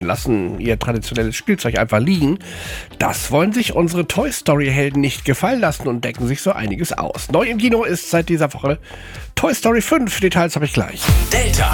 lassen ihr traditionelles Spielzeug einfach liegen. Das wollen sich unsere Toy Story Helden nicht gefallen lassen und decken sich so einiges aus. Neu im Kino ist seit dieser Woche Toy Story 5. Details habe ich gleich. Delta.